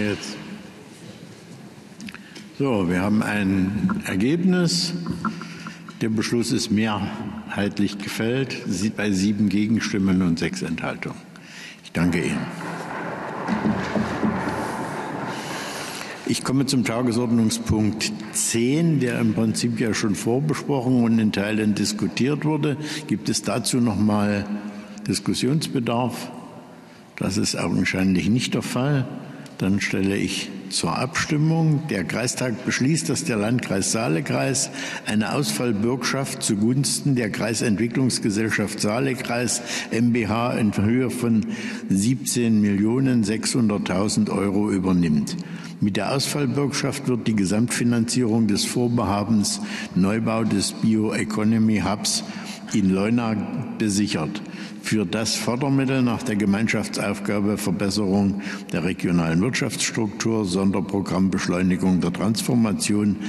Jetzt. So, wir haben ein Ergebnis. Der Beschluss ist mehrheitlich gefällt, bei 7 Gegenstimmen und 6 Enthaltungen. Ich danke Ihnen. Ich komme zum Tagesordnungspunkt 10, der im Prinzip ja schon vorbesprochen und in Teilen diskutiert wurde. Gibt es dazu noch mal Diskussionsbedarf? Das ist augenscheinlich nicht der Fall. Dann stelle ich zur Abstimmung. Der Kreistag beschließt, dass der Landkreis Saale-Kreis eine Ausfallbürgschaft zugunsten der Kreisentwicklungsgesellschaft Saale-Kreis mbH in Höhe von 17.600.000 € übernimmt. Mit der Ausfallbürgschaft wird die Gesamtfinanzierung des Vorhabens Neubau des Bioeconomy Hubs in Leuna besichert, für das Fördermittel nach der Gemeinschaftsaufgabe Verbesserung der regionalen Wirtschaftsstruktur, Sonderprogramm Beschleunigung der Transformation